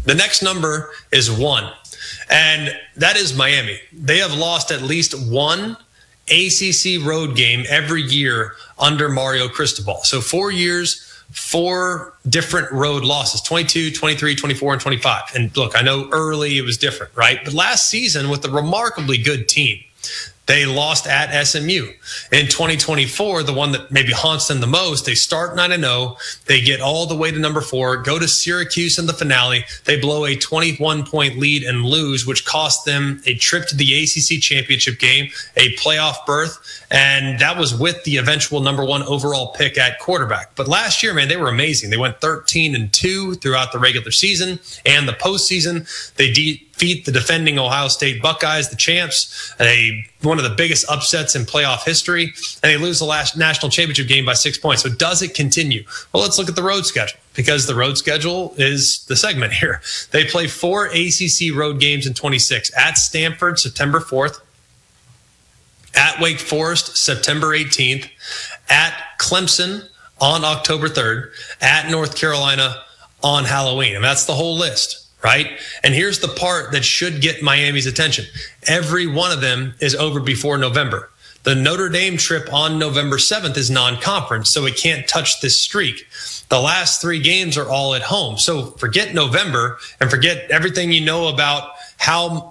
The next number is 1, and that is Miami. They have lost at least one ACC road game every year under Mario Cristobal. So 4 years, 4 different road losses, 22, 23, 24, and 25. And look, I know early it was different, right? But last season with a remarkably good team, they lost at SMU. In 2024, the one that maybe haunts them the most, they start 9-0. They get all the way to number 4, go to Syracuse in the finale. They blow a 21-point lead and lose, which cost them a trip to the ACC championship game, a playoff berth, and that was with the eventual number 1 overall pick at quarterback. But last year, man, they were amazing. They went 13-2 throughout the regular season and the postseason. They defeat the defending Ohio State Buckeyes, the champs, one of the biggest upsets in playoff history, and they lose the last national championship game by 6 points. So does it continue? Well, let's look at the road schedule, because the road schedule is the segment here. They play 4 ACC road games in 26. At Stanford, September 4th. At Wake Forest, September 18th. At Clemson on October 3rd. At North Carolina on Halloween. And that's the whole list. Right? And here's the part that should get Miami's attention. Every one of them is over before November. The Notre Dame trip on November 7th is non-conference, so it can't touch this streak. The last 3 games are all at home. So forget November and forget everything you know about how